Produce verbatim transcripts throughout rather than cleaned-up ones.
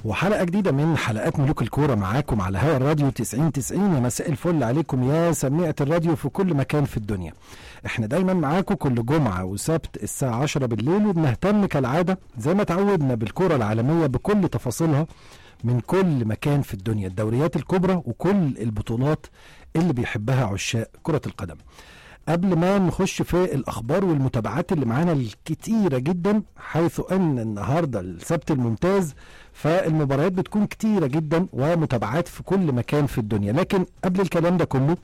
وحلقة جديدة من حلقات ملوك الكورة معاكم على هوا الراديو تسعين تسعين. يا مساء الفل عليكم يا سميعة الراديو في كل مكان في الدنيا. احنا دايما معاكم كل جمعة وسبت الساعة عشرة بالليل، وبنهتم كالعادة زي ما تعودنا بالكرة العالمية بكل تفاصيلها من كل مكان في الدنيا، الدوريات الكبرى وكل البطولات اللي بيحبها عشاق كرة القدم. قبل ما نخش في الأخبار والمتابعات اللي معانا الكتيرة جدا، حيث أن النهاردة السبت الممتاز فالمباريات بتكون كتيرة جدا ومتابعات في كل مكان في الدنيا. لكن قبل الكلام ده كله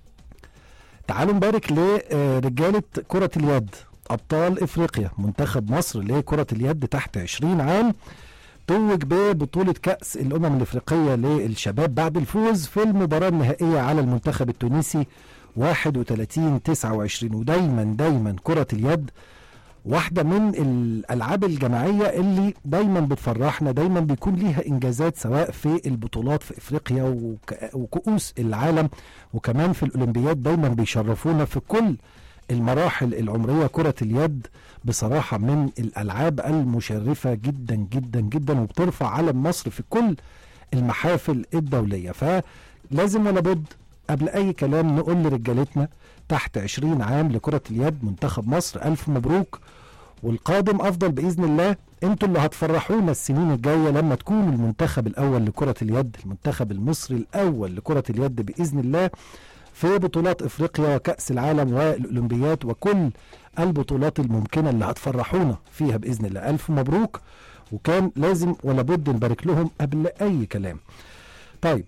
تعالوا نبارك لرجالة كرة اليد أبطال إفريقيا. منتخب مصر لكرة اليد تحت عشرين عام توج ببطولة كأس الأمم الإفريقية للشباب بعد الفوز في المباراة النهائية على المنتخب التونسي واحد وثلاثين تسعة وعشرين. ودايما دايما كرة اليد واحدة من الألعاب الجماعية اللي دايما بتفرحنا، دايما بيكون ليها إنجازات سواء في البطولات في إفريقيا وكؤوس العالم، وكمان في الأولمبياد دايما بيشرفونا في كل المراحل العمرية. كرة اليد بصراحة من الألعاب المشرفة جدا جدا جدا، وبترفع علم مصر في كل المحافل الدولية. فلازم ولا بد قبل أي كلام نقول لرجالتنا تحت عشرين عام لكرة اليد منتخب مصر ألف مبروك، والقادم أفضل بإذن الله. انتوا اللي هتفرحونا السنين الجاية لما تكون المنتخب الأول لكرة اليد، المنتخب المصري الأول لكرة اليد بإذن الله في بطولات إفريقيا وكأس العالم والأولمبيات وكل البطولات الممكنة اللي هتفرحونا فيها بإذن الله. ألف مبروك، وكان لازم ولا بد نبارك لهم قبل أي كلام. طيب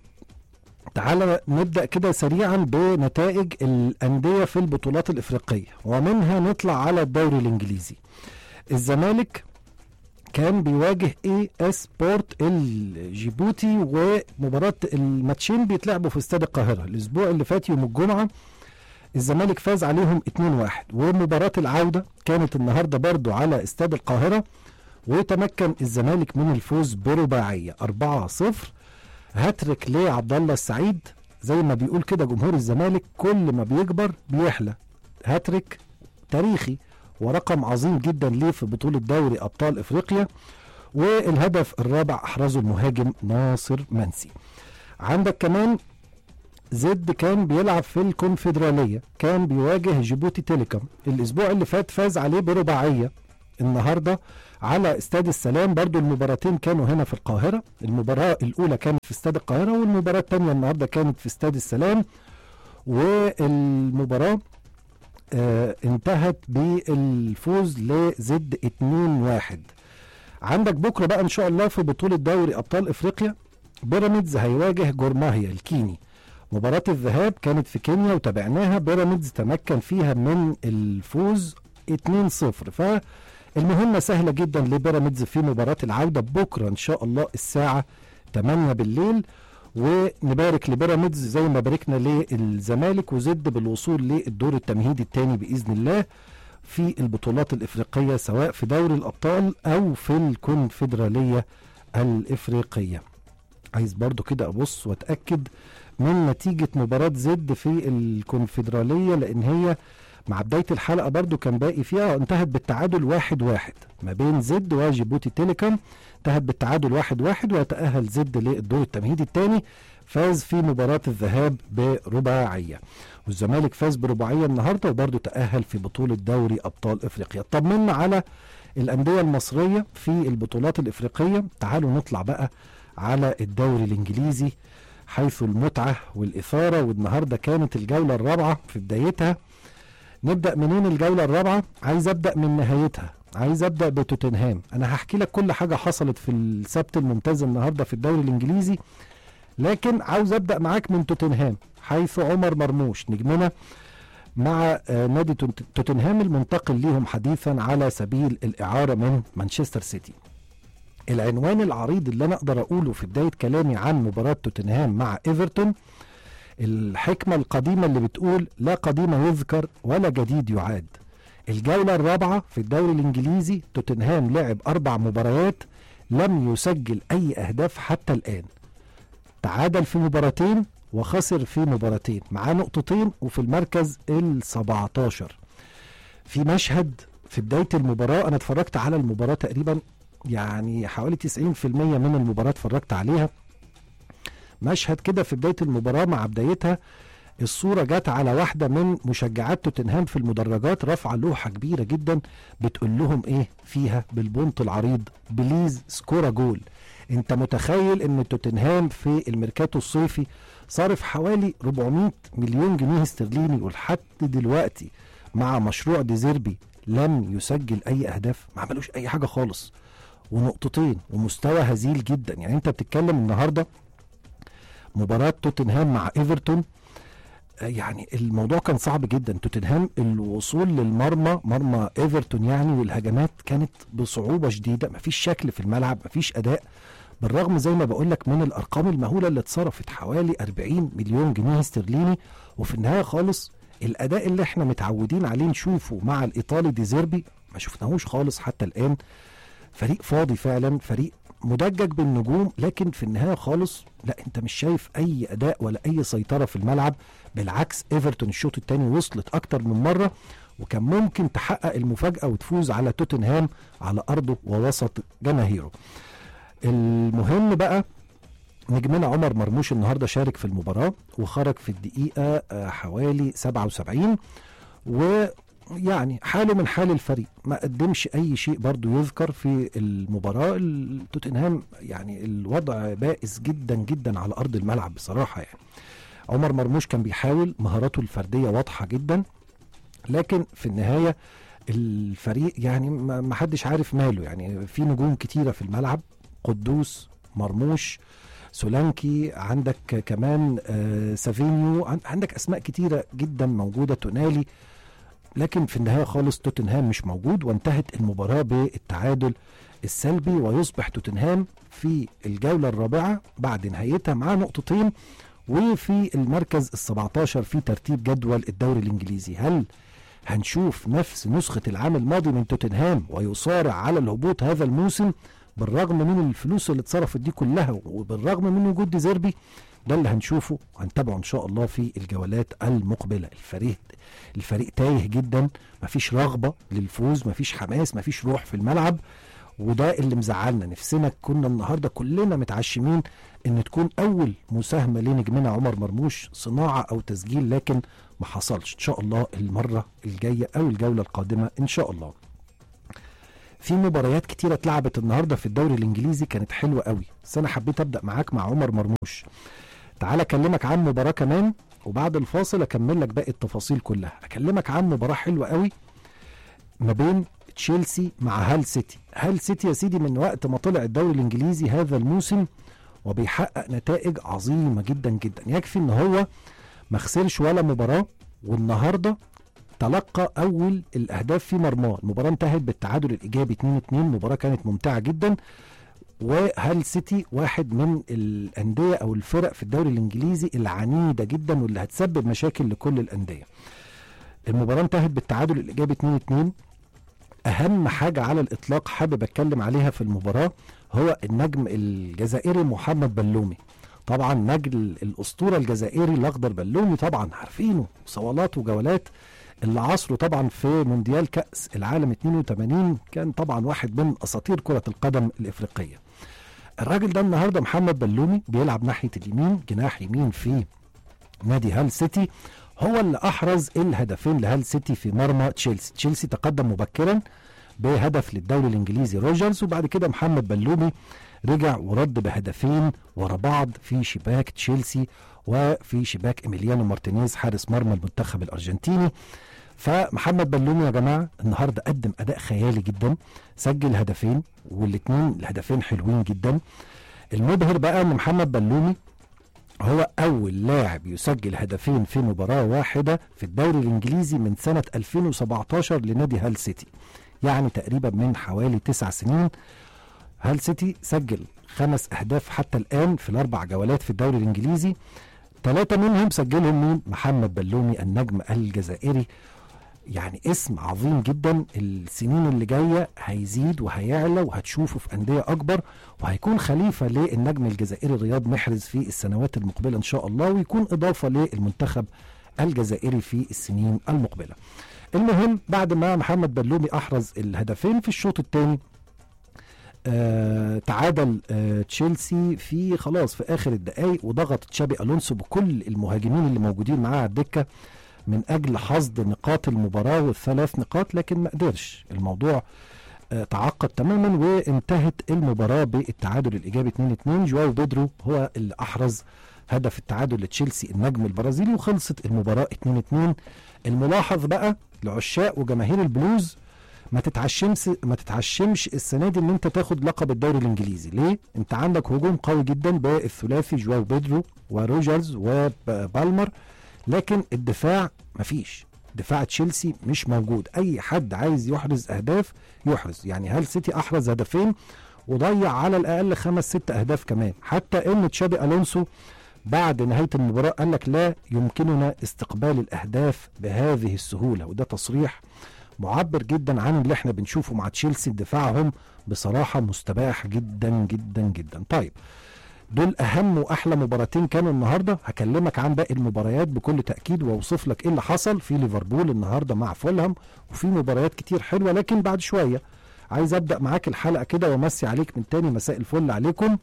تعالى نبدأ كده سريعا بنتائج الأندية في البطولات الإفريقية، ومنها نطلع على الدوري الإنجليزي. الزمالك كان بيواجه اي اس بورت الجيبوتي، ومباراة الماتشين بيتلعبوا في استاد القاهرة. الأسبوع اللي فات يوم الجمعة الزمالك فاز عليهم اتنين واحد، ومباراة العودة كانت النهاردة برضو على استاد القاهرة، وتمكن الزمالك من الفوز برباعية أربعة صفر. هاتريك لعبد الله السعيد، زي ما بيقول كده جمهور الزمالك كل ما بيكبر بيحلى. هاتريك تاريخي ورقم عظيم جدا ليه في بطولة دوري أبطال إفريقيا. والهدف الرابع أحرزه المهاجم ناصر منسي. عندك كمان زد كان بيلعب في الكونفدرالية، كان بيواجه جيبوتي تيليكوم. الأسبوع اللي فات فاز عليه برباعية. النهاردة على استاد السلام، برضو المباراتين كانوا هنا في القاهرة. المباراة الأولى كانت في استاد القاهرة، والمباراة الثانية النهاردة كانت في استاد السلام، والمباراة آه انتهت بالفوز لزد اتنين واحد. عندك بكرة بقى ان شاء الله في بطولة دوري ابطال افريقيا بيراميدز هيواجه جورماهيا الكيني. مباراة الذهاب كانت في كينيا وتابعناها، بيراميدز تمكن فيها من الفوز اتنين صفر. فالمهمة سهلة جدا لبيراميدز في مباراة العودة بكرة ان شاء الله الساعة تمانية بالليل. ونبارك لبيراميدز زي ما باركنا للزمالك وزد بالوصول للدور التمهيدي الثاني بإذن الله في البطولات الإفريقية، سواء في دوري الأبطال أو في الكونفدرالية الإفريقية. عايز برضو كده أبص وأتأكد من نتيجة مباراة زد في الكونفدرالية، لأن هي مع بداية الحلقة برضو كان باقي فيها، انتهت بالتعادل واحد واحد ما بين زد وجيبوتي تيليكوم. انتهت بالتعادل واحد واحد، ويتأهل زد للدور التمهيدي الثاني. فاز في مباراة الذهاب برباعية، والزمالك فاز برباعية النهاردة وبرضو تأهل في بطولة دوري أبطال إفريقيا. طمنا على الأندية المصرية في البطولات الإفريقية. تعالوا نطلع بقى على الدوري الإنجليزي حيث المتعة والإثارة، والنهاردة كانت الجولة الرابعة في بدايتها. نبدأ منين الجولة الرابعة؟ عايز أبدأ من نهايتها، عايز أبدأ بتوتنهام. أنا هحكي لك كل حاجة حصلت في السبت الممتاز النهاردة في الدوري الإنجليزي، لكن عاوز أبدأ معاك من توتنهام حيث عمر مرموش نجمنا مع نادي توتنهام المنتقل ليهم حديثا على سبيل الإعارة من مانشستر سيتي. العنوان العريض اللي أنا أقدر أقوله في بداية كلامي عن مباراة توتنهام مع إيفرتون، الحكمة القديمة اللي بتقول لا قديم يذكر ولا جديد يعاد. الجولة الرابعة في الدوري الإنجليزي توتنهام لعب أربع مباريات لم يسجل أي أهداف حتى الآن. تعادل في مباراتين وخسر في مباراتين، معاه نقطتين وفي المركز السبعتاشر. في مشهد في بداية المباراة، أنا اتفرجت على المباراة تقريبا يعني حوالي تسعين في المية من المباراة اتفرجت عليها. مشهد كده في بداية المباراة، مع بدايتها الصورة جت على واحدة من مشجعات توتنهام في المدرجات رافعة لوحة كبيرة جدا بتقول لهم ايه فيها بالبونت العريض: بليز سكورا جول. انت متخيل ان توتنهام في الميركاتو الصيفي صارف حوالي أربعمائة مليون جنيه استرليني، ولحد دلوقتي مع مشروع ديزيربي لم يسجل اي اهداف، ما عملوش اي حاجة خالص، ونقطتين ومستوى هزيل جدا. يعني انت بتتكلم النهاردة مباراة توتنهام مع ايفرتون، يعني الموضوع كان صعب جدا. توتنهام الوصول للمرمى، مرمى ايفرتون يعني، والهجمات كانت بصعوبة شديدة، مفيش شكل في الملعب، مفيش اداء، بالرغم زي ما بقولك من الارقام المهولة اللي اتصرفت حوالي أربعين مليون جنيه استرليني. وفي النهاية خالص الاداء اللي احنا متعودين عليه نشوفه مع الايطالي ديزيربي ما شفناهوش خالص حتى الان. فريق فاضي فعلا، فريق مدجج بالنجوم، لكن في النهاية خالص لا، انت مش شايف اي اداء ولا اي سيطرة في الملعب. بالعكس ايفرتون الشوط الثاني وصلت اكتر من مرة، وكان ممكن تحقق المفاجأة وتفوز على توتنهام على ارضه ووسط جماهيره. المهم بقى، نجمنا عمر مرموش النهاردة شارك في المباراة وخرج في الدقيقة حوالي سبعة وسبعين، ويعني حاله من حال الفريق، ما قدمش اي شيء برضو يذكر في المباراة. توتنهام يعني الوضع بائس جدا جدا على ارض الملعب بصراحة. يعني عمر مرموش كان بيحاول، مهاراته الفردية واضحة جدا، لكن في النهاية الفريق يعني ما حدش عارف ماله. يعني في نجوم كتيرة في الملعب، قدوس، مرموش، سولانكي، عندك كمان آه سافينيو، عندك اسماء كتيرة جدا موجودة، تونالي، لكن في النهاية خالص توتنهام مش موجود، وانتهت المباراة بالتعادل السلبي، ويصبح توتنهام في الجولة الرابعة بعد نهايتها مع نقطتين، وفي المركز السبعتاشر في ترتيب جدول الدوري الانجليزي. هل هنشوف نفس نسخة العام الماضي من توتنهام ويصارع على الهبوط هذا الموسم بالرغم من الفلوس اللي اتصرفت دي كلها وبالرغم من وجود ديزيربي؟ ده اللي هنشوفه وهنتابعه ان شاء الله في الجولات المقبلة. الفريق الفريق تايه جدا، مفيش رغبة للفوز، مفيش حماس، مفيش روح في الملعب، وده اللي مزعلنا. نفسنا كنا النهاردة كلنا متعشمين ان تكون اول مساهمة لنجمنا عمر مرموش صناعة او تسجيل، لكن ما حصلش. ان شاء الله المرة الجاية او الجولة القادمة ان شاء الله. في مباريات كتيرة اتلعبت النهاردة في الدوري الانجليزي كانت حلوة قوي، بس انا حبيت ابدأ معاك مع عمر مرموش. تعال اكلمك عن مباراة كمان، وبعد الفاصل اكمل لك باقي التفاصيل كلها. اكلمك عن مباراة حلوة قوي ما بين تشيلسي مع هال سيتي. هال سيتي يا سيدي من وقت ما طلع الدوري الانجليزي هذا الموسم وبيحقق نتائج عظيمة جدا جدا. يكفي ان هو ما خسرش ولا مباراة، والنهاردة تلقى اول الاهداف في مرماه. المباراة انتهت بالتعادل الايجابي اتنين اتنين، مباراة كانت ممتعة جدا. وهال سيتي واحد من الاندية او الفرق في الدوري الانجليزي العنيدة جدا واللي هتسبب مشاكل لكل الاندية. المباراة انتهت بالتعادل الايجابي اتنين اتنين. اهم حاجة على الاطلاق حابب اتكلم عليها في المباراة هو النجم الجزائري محمد بلومي. طبعا نجم الاسطورة الجزائري الاخضر بلومي، طبعا عارفينه، صولات وجولات اللي عصره طبعا في مونديال كأس العالم اتنين وتمانين، كان طبعا واحد من اساطير كرة القدم الافريقية. الراجل ده النهاردة محمد بلومي بيلعب ناحية اليمين، جناح يمين في نادي هال سيتي، هو اللي احرز الهدفين لهال سيتي في مرمى تشيلسي. تشيلسي تقدم مبكرا بهدف للدوري الانجليزي روجرز، وبعد كده محمد بلومي رجع ورد بهدفين ورا بعض في شباك تشيلسي وفي شباك إيميليانو مارتينيز حارس مرمى المنتخب الارجنتيني. فمحمد بلومي يا جماعة النهاردة قدم اداء خيالي جدا، سجل هدفين والاثنين الهدفين حلوين جدا. المبهر بقى ان محمد بلومي هو اول لاعب يسجل هدفين في مباراة واحدة في الدوري الانجليزي من سنة ألفين وسبعتاشر لنادي هال سيتي، يعني تقريبا من حوالي تسع سنين. هال سيتي سجل خمس اهداف حتى الان في الاربع جولات في الدوري الانجليزي، ثلاثة منهم سجلهم مين؟ محمد بلومي النجم الجزائري. يعني اسم عظيم جدا، السنين اللي جاية هيزيد وهيعلى وهتشوفه في أندية أكبر، وهيكون خليفة للنجم الجزائري رياض محرز في السنوات المقبلة إن شاء الله، ويكون إضافة للمنتخب الجزائري في السنين المقبلة. المهم بعد ما محمد بلومي أحرز الهدفين في الشوط الثاني، آه تعادل آه تشيلسي في خلاص في اخر الدقائق، وضغط تشابي الونسو بكل المهاجمين اللي موجودين معاه على الدكه من اجل حصد نقاط المباراه والثلاث نقاط، لكن ما قدرش. الموضوع آه تعقد تماما وانتهت المباراه بالتعادل الايجابي اتنين اتنين. جواو بيدرو هو اللي احرز هدف التعادل لتشيلسي النجم البرازيلي، وخلصت المباراه اتنين اتنين. الملاحظ بقى لعشاق وجماهير البلوز، ما تتعشمش ما تتعشمش السنه دي ان انت تاخد لقب الدوري الانجليزي. ليه؟ انت عندك هجوم قوي جدا بالثلاثي جواو بيدرو وروجرز وبالمر، لكن الدفاع مفيش. دفاع تشيلسي مش موجود. اي حد عايز يحرز اهداف يحرز. يعني هل سيتي احرز هدفين وضيع على الاقل خمس ست اهداف كمان، حتى ان تشابي الونسو بعد نهايه المباراه قال لك لا يمكننا استقبال الاهداف بهذه السهوله، وده تصريح معبر جدا عن اللي احنا بنشوفه مع تشيلسي. دفاعهم بصراحه مستباح جدا جدا جدا. طيب دول اهم واحلى مباراتين كانوا النهارده. هكلمك عن باقي المباريات بكل تاكيد واوصف لك ايه اللي حصل في ليفربول النهارده مع فولهام، وفي مباريات كتير حلوه، لكن بعد شويه عايز ابدا معاك الحلقه كده وامسي عليك من تاني. مساء الفل عليكم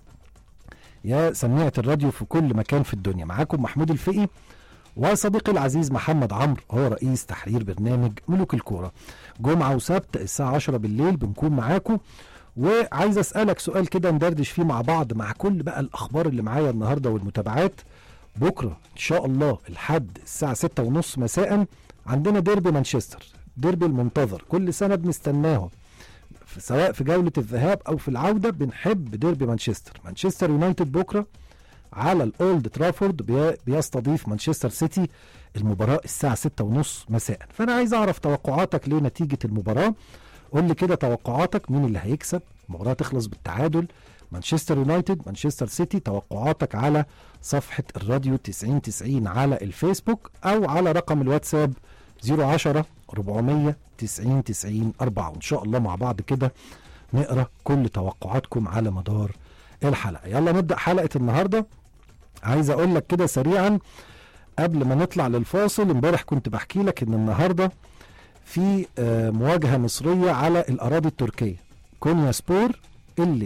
يا سماعه الراديو في كل مكان في الدنيا. معاكم محمود الفقي وصديقي العزيز محمد عمرو، هو رئيس تحرير برنامج ملوك الكوره. جمعه وسبت الساعه عشرة بالليل بنكون معاكم، وعايز اسالك سؤال كده ندردش فيه مع بعض مع كل بقى الاخبار اللي معايا النهارده والمتابعات. بكره ان شاء الله الحد الساعه ستة ونص مساء عندنا ديربي مانشستر، ديربي المنتظر كل سنه بنستناه سواء في جوله الذهاب او في العوده. بنحب ديربي مانشستر. مانشستر يونايتد بكره على الاولد ترافورد بيستضيف مانشستر سيتي. المباراه الساعه ستة ونص مساء. فانا عايز اعرف توقعاتك لنتيجه المباراه. قول لي كده توقعاتك، مين اللي هيكسب؟ المباراه تخلص بالتعادل، مانشستر يونايتد مانشستر سيتي. توقعاتك على صفحه الراديو تسعين تسعين على الفيسبوك او على رقم الواتساب صفر عشرة أربعمية تسعين تسعين أربعة. وان شاء الله مع بعض كده نقرا كل توقعاتكم على مدار الحلقه. يلا نبدا حلقه النهارده. عايز اقول لك كده سريعا قبل ما نطلع للفاصل، امبارح كنت بحكي لك ان النهارده في مواجهه مصريه على الاراضي التركيه. كونيا سبور اللي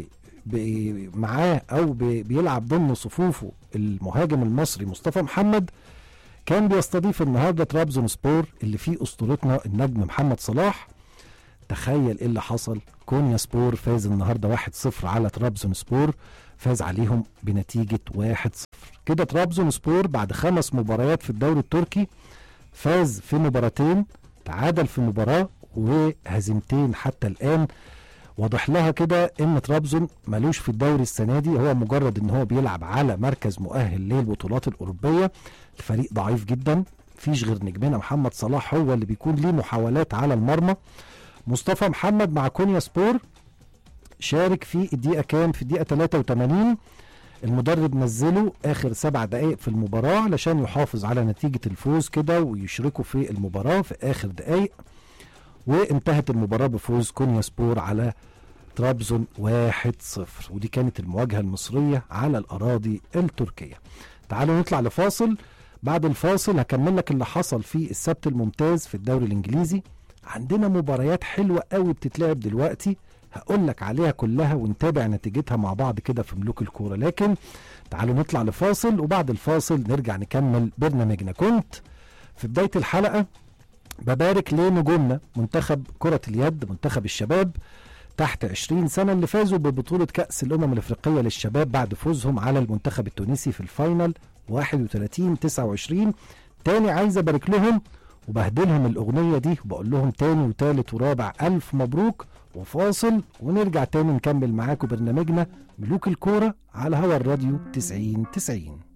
معاه او بيلعب ضمن صفوفه المهاجم المصري مصطفى محمد كان بيستضيف النهارده ترابزون سبور اللي فيه اسطورتنا النجم محمد صلاح. تخيل ايه اللي حصل. كونيا سبور فاز النهارده واحد صفر على ترابزون سبور، فاز عليهم بنتيجه واحد صفر. كده ترابزون سبور بعد خمس مباريات في الدوري التركي فاز في مباراتين، تعادل في مباراه، وهزيمتين حتى الان. واضح لها كده ان ترابزون ملوش في الدوري السنه دي، هو مجرد ان هو بيلعب على مركز مؤهل للبطولات الاوروبيه. الفريق ضعيف جدا، فيش غير نجمنا محمد صلاح هو اللي بيكون ليه محاولات على المرمى. مصطفى محمد مع كونيا سبور شارك في الدقيقه كام؟ في الدقيقه تلاتة وتمانين. المدرب نزله اخر سبع دقائق في المباراه علشان يحافظ على نتيجه الفوز كده ويشركوا في المباراه في اخر دقائق، وانتهت المباراه بفوز كونيا سبور على ترابزون واحد صفر. ودي كانت المواجهه المصريه على الاراضي التركيه. تعالوا نطلع لفاصل. بعد الفاصل هكمل لك اللي حصل في السبت الممتاز في الدوري الانجليزي. عندنا مباريات حلوه قوي بتتلعب دلوقتي، هقول لك عليها كلها ونتابع نتيجتها مع بعض كده في ملوك الكوره. لكن تعالوا نطلع لفاصل، وبعد الفاصل نرجع نكمل برنامجنا. كنت في بدايه الحلقه ببارك لنجومنا منتخب كره اليد، منتخب الشباب تحت عشرين سنه اللي فازوا ببطوله كاس الامم الافريقيه للشباب بعد فوزهم على المنتخب التونسي في الفاينل واحد وتلاتين تسعة وعشرين. تاني عايز ابارك لهم وبهدلهم الاغنيه دي وبقول لهم تاني وتالت ورابع الف مبروك. وفاصل ونرجع تاني نكمل معاكم برنامجنا ملوك الكوره على هوا الراديو تسعين تسعين.